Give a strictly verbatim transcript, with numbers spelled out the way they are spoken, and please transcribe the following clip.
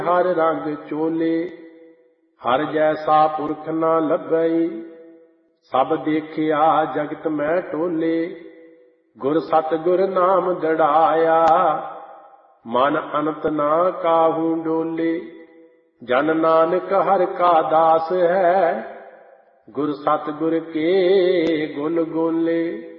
हर रंग चोले, हर जैसा पुरख ना लभई, सब देखिया जगत में टोले। गुर सतगुर नाम दृढ़ाया, मन अनंत ना काहू डोले। जन नानक हर का दास है, गुर सतगुर के गुण गोले।